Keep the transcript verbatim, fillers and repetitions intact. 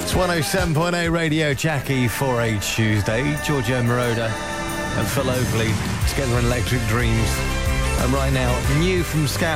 It's one oh seven point eight Radio Jackie for a Tuesday. Giorgio Moroder and Phil Oakley together in Electric Dreams. And right now, new from Scout.